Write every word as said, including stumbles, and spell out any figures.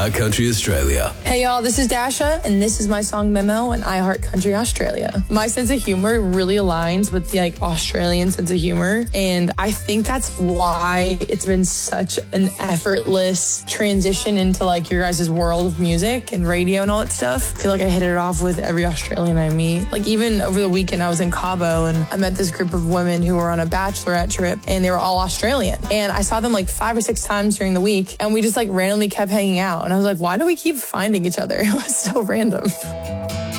iHeart Country Australia. Hey y'all, this is Dasha, and this is my song Memo on iHeart Country Australia. My sense of humor really aligns with the like Australian sense of humor, and I think that's why it's been such an effortless transition into like your guys' world of music and radio and all that stuff. I feel like I hit it off with every Australian I meet. Like even over the weekend, I was in Cabo, and I met this group of women who were on a bachelorette trip, and they were all Australian. And I saw them like five or six times during the week, and we just like randomly kept hanging out. And I was like, why do we keep finding each other? It was so random.